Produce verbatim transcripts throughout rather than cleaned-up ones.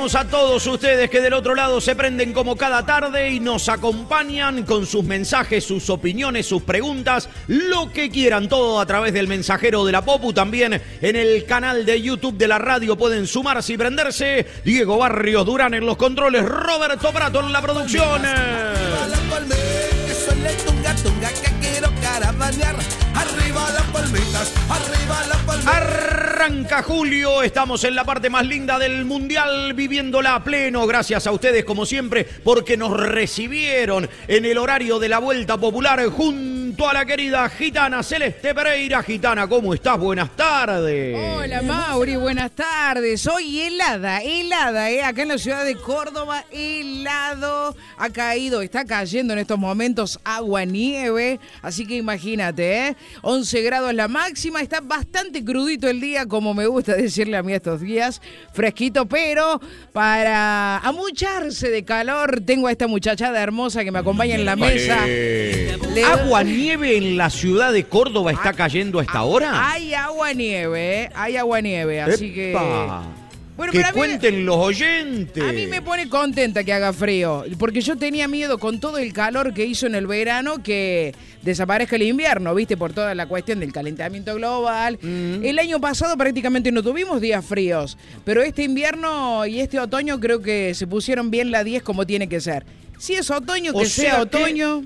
saludamos a todos ustedes que del otro lado se prenden como cada tarde y nos acompañan con sus mensajes, sus opiniones, sus preguntas, lo que quieran, todo a través del mensajero de la Popu. También en el canal de YouTube de la radio pueden sumarse y prenderse. Diego Barrios Durán en los controles, Roberto Prato en la producción. Arriba la palmera, que suene tunga, tunga, que quiero caravanear. Arriba las palmitas, arriba las palmitas. Arranca julio, estamos en la parte más linda del mundial, viviéndola a pleno. Gracias a ustedes, como siempre, porque nos recibieron en el horario de la Vuelta Popular junto a la querida Gitana Celeste Pereira. Gitana, ¿cómo estás? Buenas tardes. Hola, Mauri, buenas tardes. Hoy helada, helada, ¿eh? Acá en la ciudad de Córdoba, helado. Ha caído, está cayendo en estos momentos agua, nieve. Así que imagínate, ¿eh? once grados la máxima, está bastante crudito el día, como me gusta decirle a mí estos días, fresquito, pero para amucharse de calor, tengo a esta muchachada hermosa que me acompaña en la mesa. Vale. Le- ¿Agua nieve en la ciudad de Córdoba está cayendo a esta hora? Hay agua nieve, ¿eh? Hay agua nieve, así que... ¡Epa! Bueno, que pero a mí- cuenten los oyentes. A mí me pone contenta que haga frío, porque yo tenía miedo con todo el calor que hizo en el verano que desaparezca el invierno, ¿viste? Por toda la cuestión del calentamiento global. Mm. El año pasado prácticamente no tuvimos días fríos, pero este invierno y este otoño creo que se pusieron bien la diez como tiene que ser. Si es otoño, O que sea sea que- otoño.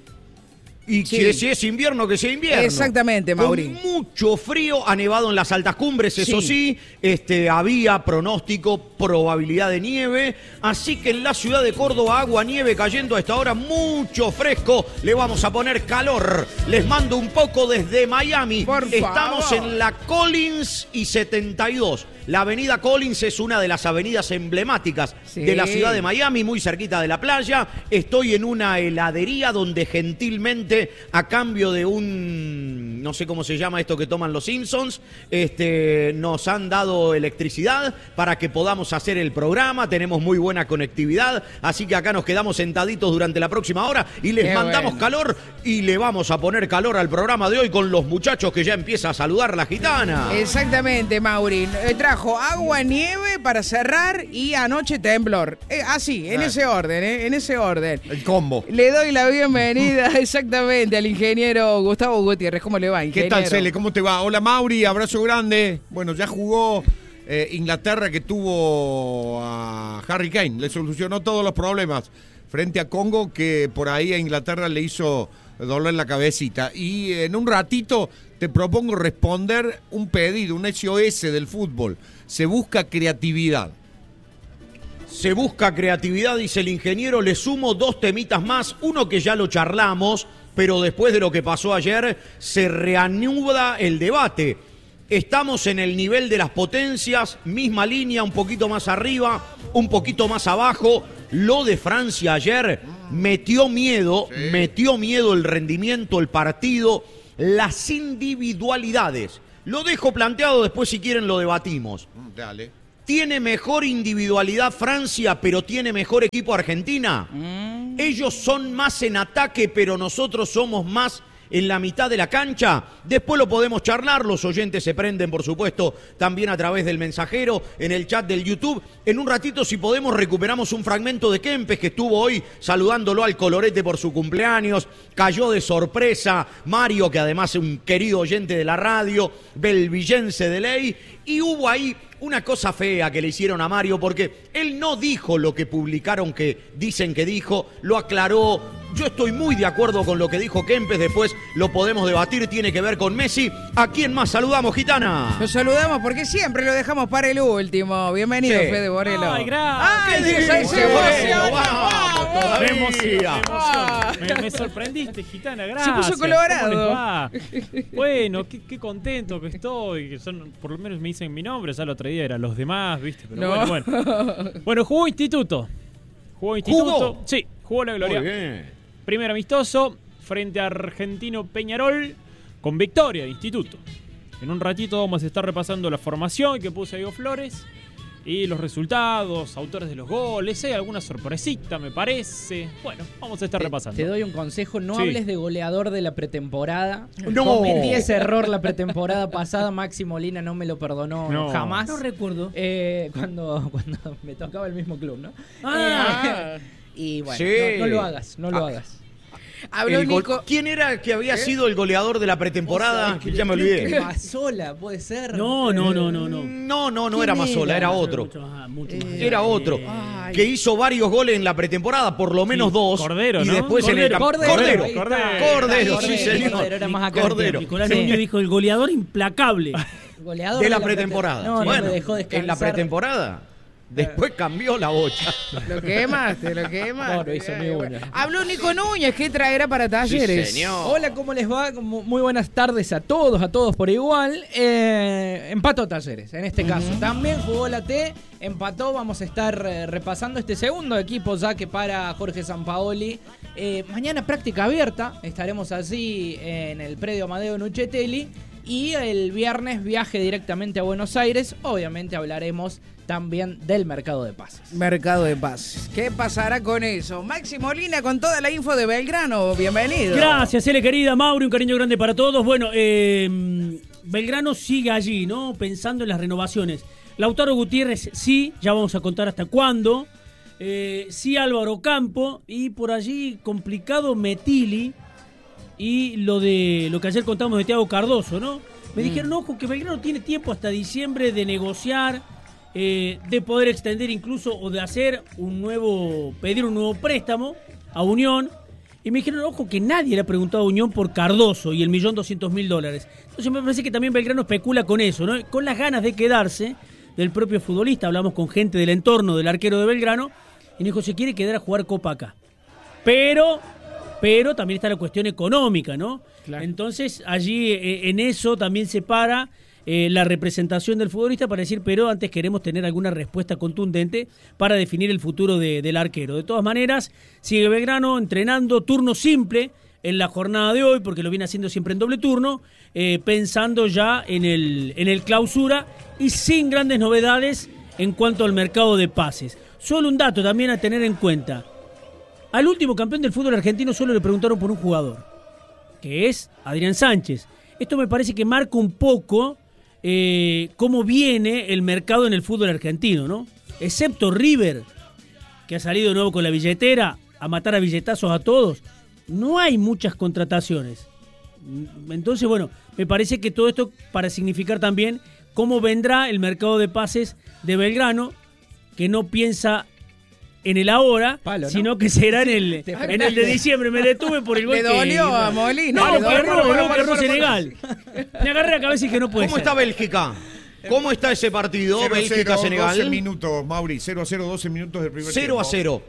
Y Sí. que si es invierno, que sea invierno. Exactamente, Mauri. Con mucho frío, ha nevado en las altas cumbres, eso Sí. sí. Este, había pronóstico, probabilidad de nieve. Así que en la ciudad de Córdoba, agua, nieve cayendo a esta hora, mucho fresco. Le vamos a poner calor. Les mando un poco desde Miami. Por Estamos favor. en la Collins y setenta y dos. La avenida Collins es una de las avenidas emblemáticas Sí. de la ciudad de Miami, muy cerquita de la playa. Estoy en una heladería donde gentilmente, a cambio de un, no sé cómo se llama esto que toman los Simpsons, este, nos han dado electricidad para que podamos hacer el programa. Tenemos muy buena conectividad, así que acá nos quedamos sentaditos durante la próxima hora y les Qué mandamos bueno. calor y le vamos a poner calor al programa de hoy con los muchachos que ya empieza a saludar la gitana. Exactamente, Mauri. Eh, trajo agua, nieve para cerrar y anoche temblor. Eh, así, en Ah. ese orden, ¿eh? En ese orden. El combo. Le doy la bienvenida exactamente al ingeniero Gustavo Gutiérrez. ¿Cómo le va, ¿Qué ingeniero? tal, Cele? ¿Cómo te va? Hola, Mauri, abrazo grande. Bueno, ya jugó eh, Inglaterra, que tuvo a Harry Kane. Le solucionó todos los problemas frente a Congo, que por ahí a Inglaterra le hizo doler la cabecita. Y en un ratito te propongo responder un pedido, un S O S del fútbol. Se busca creatividad. Se busca creatividad, dice el ingeniero. Le sumo dos temitas más. Uno que ya lo charlamos, pero después de lo que pasó ayer, se reanuda el debate. Estamos en el nivel de las potencias, misma línea, un poquito más arriba, un poquito más abajo. Lo de Francia ayer metió miedo, Sí. metió miedo el rendimiento, el partido, las individualidades. Lo dejo planteado, después si quieren lo debatimos. Mm, Dale. ¿Tiene mejor individualidad Francia, pero tiene mejor equipo Argentina? Mm. Ellos son más en ataque, pero nosotros somos más en la mitad de la cancha. Después lo podemos charlar, los oyentes se prenden, por supuesto, también a través del mensajero, en el chat del YouTube. En un ratito, si podemos, recuperamos un fragmento de Kempes, que estuvo hoy saludándolo al Colorete por su cumpleaños. Cayó de sorpresa Mario, que además es un querido oyente de la radio, belvillense de ley. Y hubo ahí una cosa fea que le hicieron a Mario, porque él no dijo lo que publicaron que dicen que dijo, lo aclaró. Yo estoy muy de acuerdo con lo que dijo Kempes, después lo podemos debatir, tiene que ver con Messi. ¿A quién más saludamos, gitana? Lo saludamos porque siempre lo dejamos para el último. Bienvenido, Sí. Fede Borelo. Ay, gracias. Ay, ¿Qué se- dice? se emociona. Bueno, vamos, Me todavía. emocionó, Ah. me, emocionó. Me- me sorprendiste, gitana, gracias. puso colorado. ¿Cómo les va? Bueno, qué, qué contento que estoy. Que son, por lo menos me dicen mi nombre, ya el otro día eran los demás, ¿viste? Pero No. bueno, bueno. Bueno, jugó Instituto. Jugó Instituto. ¿Jugó? Sí, jugó la Gloria. Muy bien. Primer amistoso frente a Argentino Peñarol con victoria de Instituto. En un ratito vamos a estar repasando la formación que puso Diego Flores Y los resultados, autores de los goles, hay alguna sorpresita, me parece. Bueno, vamos a estar te, repasando. Te doy un consejo, no Sí. hables de goleador de la pretemporada. No. Cometí ese error la pretemporada pasada, Maxi Molina no me lo perdonó No. jamás. No recuerdo. Eh, cuando, cuando me tocaba el mismo club, ¿no? Ah. Eh, y bueno, Sí. no, no lo hagas, no lo Ah. hagas. Habló El gol- Nico. ¿Quién era el que había sido el goleador de la pretemporada? Que ya me olvidé. Mazola, puede ser. No, no, no, no, no. No, no, no ¿Quién era Mazola, era? era otro. Mucho más, mucho más. Era otro. Ay. Que hizo varios goles en la pretemporada, por lo menos Sí, dos. Cordero, y ¿no? después en el Cordero, camp- Cordero, Cordero. ahí está. Cordero. Cordero, sí, Cordero, señor. era más acá. Cordero. Nicolás Sí. Nuño dijo el goleador implacable. Goleador De la pretemporada. No, no Bueno, me dejó descansar. en la pretemporada. Después cambió la bocha. Lo quemaste, lo quemaste. No, lo hizo muy bueno. Habló Nico Núñez, ¿qué traerá para talleres? Sí, señor. Hola, ¿cómo les va? Como- Muy buenas tardes a todos, a todos por igual. Eh, empató Talleres, en este caso. También jugó la T, empató. Vamos a estar eh, repasando este segundo equipo ya que para Jorge Sampaoli. Eh, mañana práctica abierta, estaremos así en el predio Amadeo Nuccetelli. Y el viernes viaje directamente a Buenos Aires. Obviamente hablaremos también del mercado de pases. Mercado de pases. ¿Qué pasará con eso? Maxi Molina con toda la info de Belgrano. Bienvenido. Gracias, Ele, querida Mauri, un cariño grande para todos. Bueno, eh, Belgrano sigue allí, ¿no? Pensando en las renovaciones. Lautaro Gutiérrez, sí, ya vamos a contar hasta cuándo. Eh, sí, Álvaro Campo. Y por allí, complicado, Metili. Y lo de lo que ayer contamos de Thiago Cardoso, ¿no? Me dijeron, ojo, que Belgrano tiene tiempo hasta diciembre de negociar, eh, de poder extender incluso o de hacer un nuevo, pedir un nuevo préstamo a Unión. Y me dijeron, ojo, que nadie le ha preguntado a Unión por Cardoso y el millón doscientos mil dólares. Entonces me parece que también Belgrano especula con eso, ¿no? Con las ganas de quedarse del propio futbolista. Hablamos con gente del entorno del arquero de Belgrano y me dijo, se quiere quedar a jugar Copa acá. Pero... Pero también está la cuestión económica, ¿no? Claro. Entonces, allí eh, en eso también se para eh, la representación del futbolista para decir, pero antes queremos tener alguna respuesta contundente para definir el futuro de, del arquero. De todas maneras, sigue Belgrano entrenando turno simple en la jornada de hoy, porque lo viene haciendo siempre en doble turno, eh, pensando ya en el, en el clausura y sin grandes novedades en cuanto al mercado de pases. Solo un dato también a tener en cuenta. Al último campeón del fútbol argentino solo le preguntaron por un jugador, que es Adrián Sánchez. Esto me parece que marca un poco eh, cómo viene el mercado en el fútbol argentino, ¿no? Excepto River, que ha salido de nuevo con la billetera a matar a billetazos a todos, no hay muchas contrataciones. Entonces, bueno, me parece que todo esto para significar también cómo vendrá el mercado de pases de Belgrano, que no piensa en el ahora, Palo, ¿no? sino que será en el, Te en el de diciembre. Me detuve por el gol Le que... dolió a Molina. No, le que dolió. erró, no, que erró Senegal. Me agarré la cabeza y que no puede ¿Cómo ser. está Bélgica? ¿Cómo está ese partido? cero a cero, doce Bélgica-Senegal. minutos, Mauri. cero a cero, doce minutos del primer cero a tiempo. cero.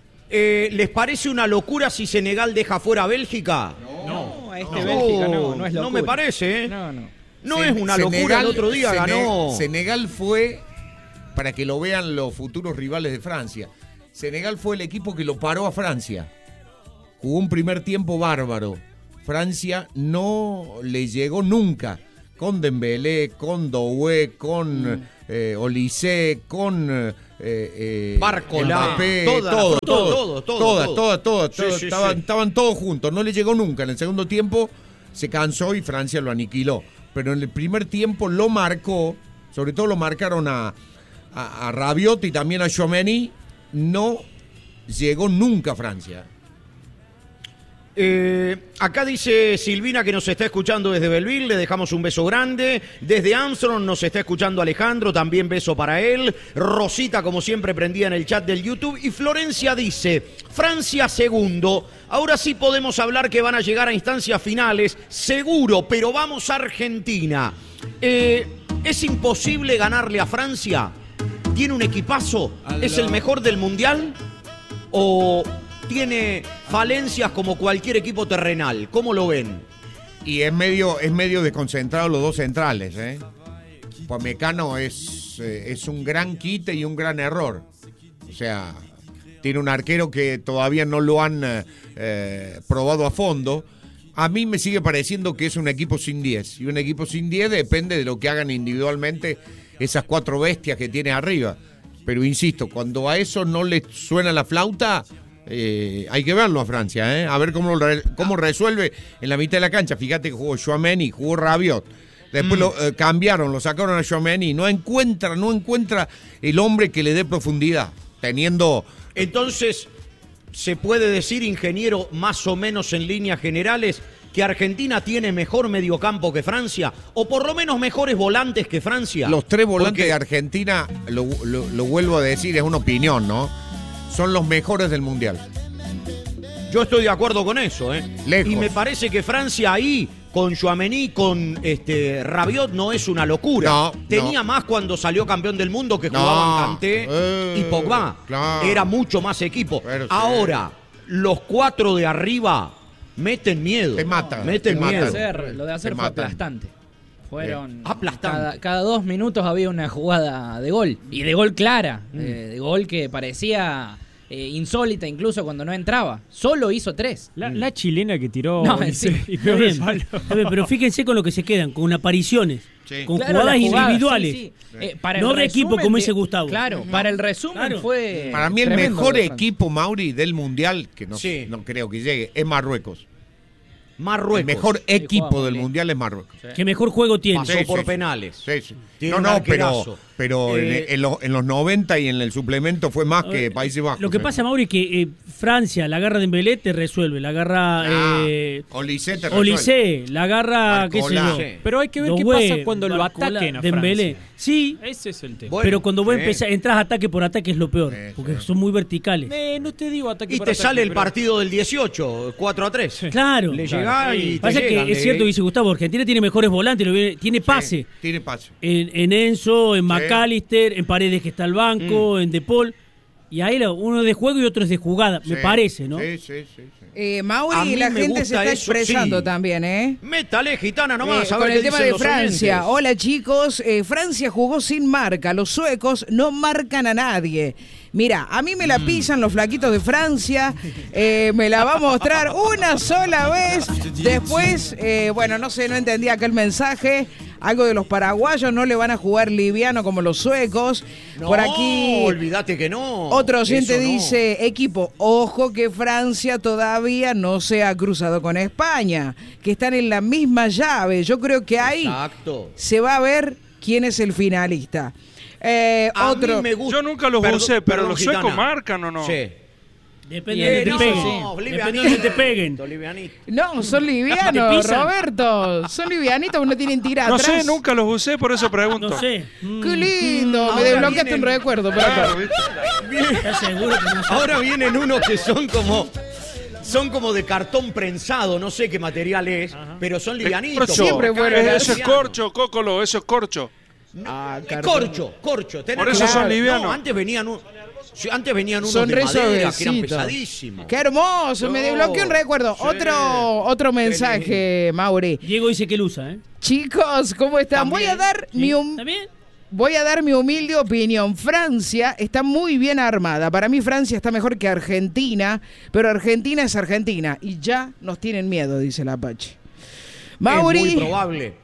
Eh, ¿Les parece una locura si Senegal deja fuera a Bélgica? No, a este No. Bélgica no, no es locura. No me parece, ¿eh? No, no. No Sen- es una locura, Senegal- el otro día Sene- ganó. Senegal fue, para que lo vean los futuros rivales de Francia, Senegal fue el equipo que lo paró a Francia. Jugó un primer tiempo bárbaro. Francia no le llegó nunca. Con Dembélé, con Doué, con eh, Olysée, con eh, eh, Barcola, Mbappé, toda, todo, todo, todo, todo, todas, todo. todas, todas, Sí, todas, sí, estaban, sí. estaban todos juntos. No le llegó nunca. En el segundo tiempo se cansó y Francia lo aniquiló. Pero en el primer tiempo lo marcó, sobre todo lo marcaron a, a, a Rabiot y también a Tchouaméni. No llegó nunca a Francia. Eh, acá dice Silvina que nos está escuchando desde Belleville, le dejamos un beso grande. Desde Armstrong nos está escuchando Alejandro, también beso para él. Rosita, como siempre, prendida en el chat del YouTube. Y Florencia dice, Francia segundo. Ahora sí podemos hablar que van a llegar a instancias finales, seguro, pero vamos a Argentina. Eh, ¿Es imposible ganarle a Francia? ¿Tiene un equipazo? ¿Es el mejor del Mundial? ¿O tiene falencias como cualquier equipo terrenal? ¿Cómo lo ven? Y es medio, es medio desconcentrado los dos centrales, ¿eh? Pamecano es, eh, es un gran quite y un gran error. O sea, tiene un arquero que todavía no lo han eh, eh, probado a fondo. A mí me sigue pareciendo que es un equipo sin diez. Y un equipo sin diez depende de lo que hagan individualmente esas cuatro bestias que tiene arriba. Pero insisto, cuando a eso no le suena la flauta, eh, hay que verlo a Francia, ¿eh? A ver cómo, re, cómo resuelve en la mitad de la cancha. Fíjate que jugó Tchouaméni, jugó Rabiot. Después mm. lo eh, cambiaron, lo sacaron a Tchouaméni. No encuentra, no encuentra el hombre que le dé profundidad, teniendo... Entonces, ¿se puede decir, ingeniero, más o menos en líneas generales, que Argentina tiene mejor mediocampo que Francia? ¿O por lo menos mejores volantes que Francia? Los tres volantes Porque... de Argentina, lo, lo, lo vuelvo a decir, es una opinión, ¿no? Son los mejores del Mundial. Yo estoy de acuerdo con eso, ¿eh? Lejos. Y me parece que Francia ahí, con Tchouaméni, con este, Rabiot, no es una locura. No, Tenía no. más cuando salió campeón del mundo que No, jugaban Kanté eh, y Pogba. claro. Era mucho más equipo. Pero sí. Ahora, los cuatro de arriba meten miedo. Te matan, Meten te miedo. matan. Hacer- lo de hacer Te fue matan. aplastante. Fueron Aplastante. Cada, cada dos minutos había una jugada de gol. Y de gol clara. Mm. eh, de gol que parecía eh, insólita incluso cuando no entraba. Solo hizo tres. La, la chilena que tiró No, y sí. se- y Está pegó el bien, palo. está bien, pero fíjense con lo que se quedan, con apariciones, Sí. con Claro, jugadas las jugadas, individuales. sí, sí. Eh, para No el de equipo, resumen como de- dice Gustavo. Claro, para el resumen Claro. fue. Para mí el tremendo mejor lo de Francia. equipo, Mauri, del Mundial, que no, Sí. no creo que llegue, es Marruecos. Marruecos. El mejor Sí, equipo juega muy del bien. Mundial es Marruecos. Que mejor juego tiene. Pasó Sí, por sí, sí. penales. Sí, sí. Tiene No, un no, pero, arquerazo. pero en- Eh, en, los, en los noventa y en el suplemento fue más que Países Bajos. Lo que ¿eh? pasa, Mauri, que eh, Francia la agarra de Dembélé, te resuelve. La agarra Ah, eh, Olise te resuelve. Olise, la agarra, qué sé Barcola. yo. Sí. Pero hay que ver qué Doué, pasa cuando lo Barcola, ataquen a Dembélé. Francia. Sí, Ese es el tema. Bueno, pero cuando vos sí. empezás, entras ataque por ataque es lo peor, Sí, porque sí. son muy verticales. Eh, no te digo ataque Y por te ataque, sale el pero- partido del dieciocho, cuatro a tres. Claro. Le claro. llega y te Pasa que llegan es de- cierto, dice Gustavo, Argentina tiene mejores volantes, lo viene- tiene pase. Sí, tiene pase. En, en Enzo, en McAllister, en Paredes que está al banco, en De Paul. Y ahí lo- uno es de juego y otro es de jugada, me Sí, parece, ¿no? Sí, sí, sí. sí. Eh, A Mauri, mí la me gente se gusta está eso, expresando sí. también, ¿eh? Métale, gitana, nomás. Eh, a ver con qué el tema dicen de los Francia. oyentes. Hola chicos, eh, Francia jugó sin marca, los suecos no marcan a nadie. Mira, a mí me la pisan los flaquitos de Francia, eh, me la va a mostrar una sola vez. Después, eh, bueno, no sé, no entendí aquel mensaje. Algo de los paraguayos, no le van a jugar liviano como los suecos. No, Por aquí, olvídate que no. otro oyente Eso no. dice, equipo, ojo que Francia todavía no se ha cruzado con España, que están en la misma llave. Yo creo que ahí Exacto. se va a ver quién es el finalista. Eh, A otro, mí me gusta. Yo nunca los Perdón- usé, pero perdón, los suecos gitana. marcan o no. Sí. Depende Y de el donde te piso, peguen. No, Depende de livianito, donde te peguen. livianito. no, son ¿Te livianos, pisan? Roberto. Son livianitos, uno tiene tira No atrás. sé, nunca los usé, por eso pregunto. No sé. Mm, Qué lindo, me Ahora desbloqueaste vienen- un recuerdo. Por acá. Claro, ¿viste? ¿Estás seguro que no sé? Ahora vienen unos que son como. Son como de cartón prensado, no sé qué material es, pero son livianitos. Corcho. Siempre Como bueno, caen Eh, Eso es livianos. corcho, cócolo, eso es corcho. Ah, Eh, cartón. Corcho, corcho. tenés Por eso razón. son livianos. No, antes venían, un- sí, antes venían unos Son de re madera que eran suavecitos. pesadísimos. Qué hermoso, me No, desbloqueé un recuerdo. sí. Otro, otro mensaje, Mauri. Diego dice que él usa, ¿eh? Chicos, ¿cómo están? Voy a También. dar mi hum- ¿Está bien? Voy a dar mi humilde opinión. Francia está muy bien armada. Para mí Francia está mejor que Argentina, pero Argentina es Argentina y ya nos tienen miedo, dice la Apache. Es muy Mauri, probable.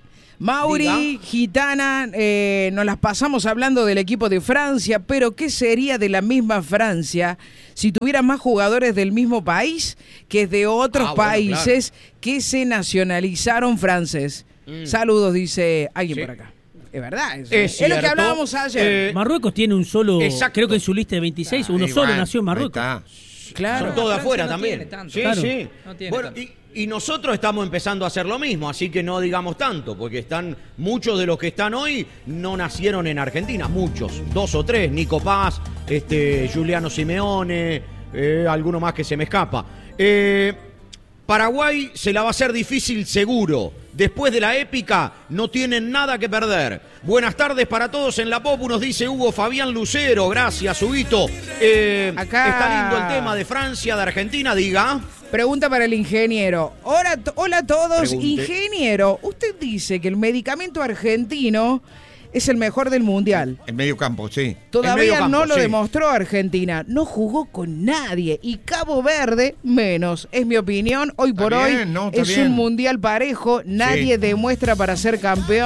Mauri, Diga. Gitana, eh, nos las pasamos hablando del equipo de Francia, pero ¿qué sería de la misma Francia si tuviera más jugadores del mismo país que de otros Ah, bueno, países que se nacionalizaron francés? Mm. Saludos, dice alguien Sí. por acá. Es verdad, eso. Es es lo que cierto. hablábamos ayer. Eh, Marruecos tiene un solo, Exacto. creo que en su lista de veintiséis, uno Ahí solo va, nació en ahí Marruecos. está. Claro. Son todos de Francia afuera no también. tiene tanto. Sí, Claro. sí. No tiene Bueno, tanto. y, y nosotros estamos empezando a hacer lo mismo, así que no digamos tanto, porque están muchos de los que están hoy no nacieron en Argentina, muchos, dos o tres, Nico Paz, este, Giuliano Simeone, eh, alguno más que se me escapa. Eh, Paraguay se la va a hacer difícil seguro. Después de la épica, no tienen nada que perder. Buenas tardes para todos en la Popu, nos dice Hugo Fabián Lucero. Gracias, Huguito. Eh, Acá- Está lindo el tema de Francia, de Argentina, diga. Pregunta para el ingeniero. Hola, to- hola a todos. Pregunte. Ingeniero, usted dice que el medicamento argentino es el mejor del mundial. En medio campo, sí. En Todavía medio campo, no lo sí. demostró Argentina. No jugó con nadie. Y Cabo Verde, menos. Es mi opinión. Hoy Está por bien, hoy no, está es bien. un mundial parejo. Nadie Sí. demuestra para ser campeón.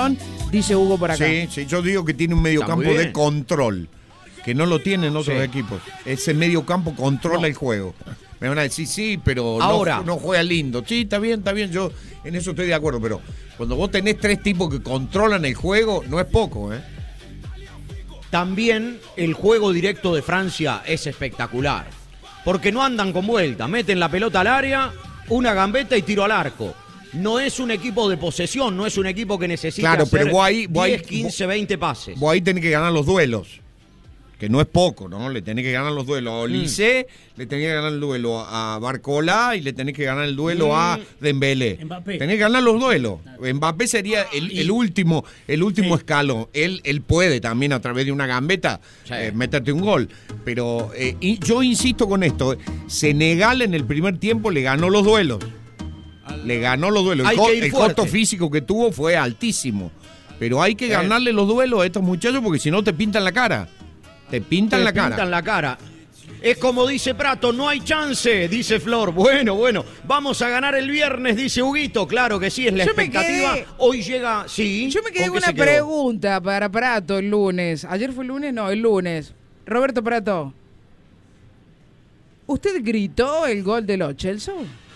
Dice Hugo por acá. Sí, sí, yo digo que tiene un mediocampo Está muy de bien. control, que no lo tienen otros Sí. equipos. Ese mediocampo controla No. el juego. Me van a decir, sí, pero Ahora. no, no juega lindo. Sí, está bien, está bien, yo en eso estoy de acuerdo, pero cuando vos tenés tres tipos que controlan el juego, no es poco, ¿eh? También el juego directo de Francia es espectacular. Porque no andan con vuelta, meten la pelota al área, una gambeta y tiro al arco. No es un equipo de posesión, no es un equipo que necesita Claro, hacer pero vos ahí- vos ahí- diez, quince, veinte pases. Vos ahí tenés que ganar los duelos, que no es poco, ¿no? Le tenés que ganar los duelos. A Mm. Olise, le tenés que ganar el duelo a Barcola y le tenés que ganar el duelo a Mm. Dembélé. Mbappé. Tenés que ganar los duelos. Mbappé sería el, el último, el último escalón. Él, él puede también a través de una gambeta Sí. eh, meterte un gol. Pero eh, y yo insisto con esto. Senegal en el primer tiempo le ganó los duelos. Le ganó los duelos. El, Hay co- que ir el fuerte. costo físico que tuvo fue altísimo. Pero hay que ganarle los duelos a estos muchachos porque si no te pintan la cara. Te pintan Te la cara. pintan la cara. Es como dice Prato, no hay chance, dice Flor. Bueno, bueno, vamos a ganar el viernes, dice Huguito. Claro que sí, es la Yo me expectativa. quedé- Hoy llega, sí. Yo me quedé ¿con con qué una se quedó? pregunta para Prato el lunes. ¿Ayer fue el lunes? No, el lunes. Roberto Prato. ¿Usted gritó el gol de los Chelsea?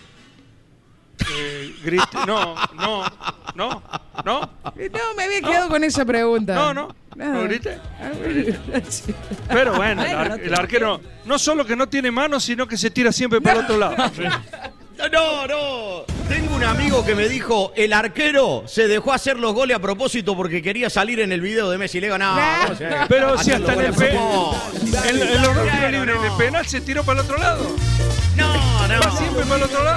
Eh, grite- no, no, no, no. Eh, No, me había quedado con esa pregunta. No, no, no grité. Sí. Pero bueno, el, Bueno, ar- no te- el arquero no solo que no tiene manos, sino que se tira siempre para el otro lado. No, no. Tengo un amigo que me dijo, el arquero se dejó hacer los goles a propósito porque quería salir en el video de Messi. Le digo, no, Nah. ¿cómo se- Pero si hacer los hasta en el, goles a pe- propósito? en, en los tiros Claro, libres, en el no. penal se tiró para el otro lado. No, no. Va siempre para el otro lado.